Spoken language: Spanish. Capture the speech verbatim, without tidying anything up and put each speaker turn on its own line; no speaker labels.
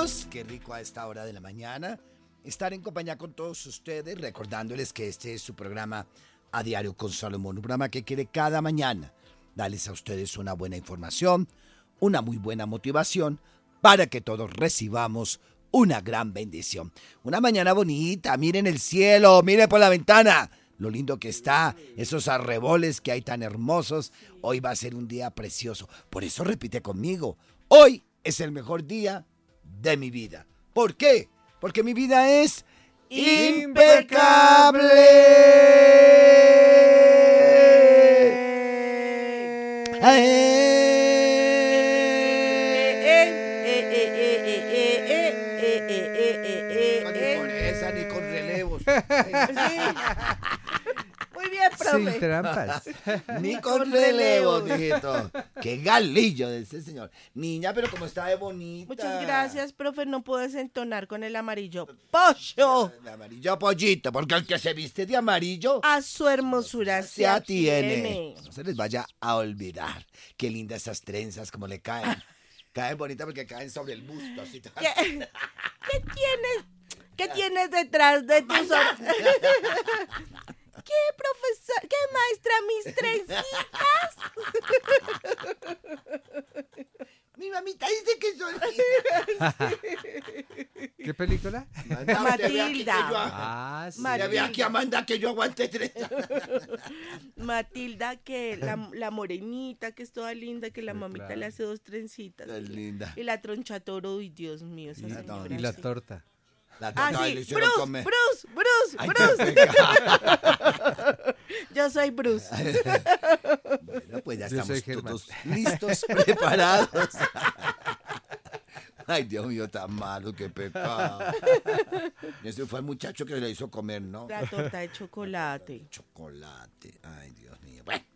amigos, qué rico a esta hora de la mañana estar en compañía con todos ustedes, recordándoles que este es su programa A Diario con Salomón, un programa que quiere cada mañana darles a ustedes una buena información, una muy buena motivación, para que todos recibamos una gran bendición. Una mañana bonita, miren el cielo, miren por la ventana, lo lindo que está, esos arreboles que hay tan hermosos. Hoy va a ser un día precioso, por eso repite conmigo, hoy es el mejor día de mi vida. ¿Por qué? Porque mi vida es impecable. Ni con esa, ni con relevos.
Muy bien, profe.
Sin trampas.
Ni con relevos, mijito. Qué galillo de ese señor. Niña, pero como está de bonita.
Muchas gracias, profe. No puedes entonar con el amarillo pollo.
De amarillo pollito, porque el que se viste de amarillo
A su hermosura
se atiene. No se les vaya a olvidar. Qué lindas esas trenzas, como le caen. Caen bonitas porque caen sobre el busto. Así.
¿Qué, qué tienes? ¿Qué tienes detrás de tus ojos? ¿Qué profesor? ¿Qué maestra? Mis trencitas.
Mi mamita dice que son
¿Qué película?
Matilda.
Ah, sí.
Ya ve aquí, Amanda, que yo aguante tres.
Matilda, que la, la morenita, que es toda linda, que la
Sí,
mamita
claro.
le hace dos trencitas.
Es linda.
Y la troncha toro, uy, Dios mío, esa
Y,
señora,
y la
sí.
torta.
La
Ah,
torta, ay,
sí,
le hicieron
Bruce,
comer.
Bruce, Bruce,
Ay,
Bruce.
qué pecado.
Yo soy Bruce.
Bueno, pues ya
Yo soy
estamos
Germán.
todos listos, preparados. Ay, Dios mío, tan malo, qué pecado. Ese fue el muchacho que le hizo comer, ¿no?
La torta de chocolate.
Chocolate. Ay, Dios mío. Bueno,